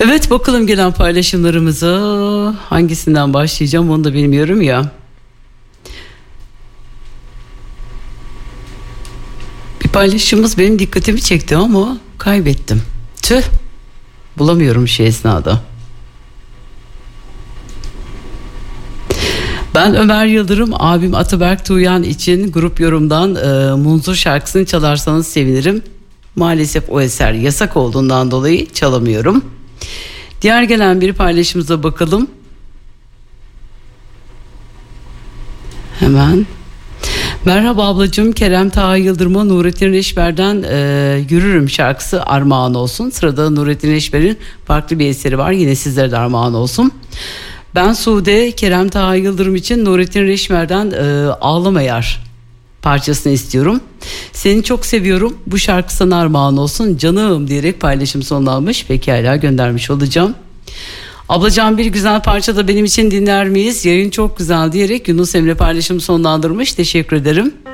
Evet, bakalım gelen paylaşımlarımıza. Hangisinden başlayacağım onu da bilmiyorum ya. Bir paylaşımımız benim dikkatimi çekti ama kaybettim. Tüh, bulamıyorum şu esnada. Ben Ömer Yıldırım, abim Ataberk Tuğyan için grup yorumdan Munzur şarkısını çalarsanız sevinirim. Maalesef o eser yasak olduğundan dolayı çalamıyorum. Diğer gelen bir paylaşımıza bakalım. Hemen. Merhaba ablacığım, Kerem Taha Yıldırım'a Nurettin Reşber'den Yürürüm şarkısı armağan olsun. Sırada Nurettin Reşber'in farklı bir eseri var, yine sizlere de armağan olsun. Ben Sude, Kerem Taha Yıldırım için Nurettin Reşber'den Ağlama Yar parçasını istiyorum. Seni çok seviyorum, bu şarkı sana armağan olsun canım diyerek paylaşım sonlanmış. Pekala, göndermiş olacağım. Ablacığım, bir güzel parça da benim için dinler miyiz? Yayın çok güzel diyerek Yunus Emre paylaşım sonlandırmış. Teşekkür ederim.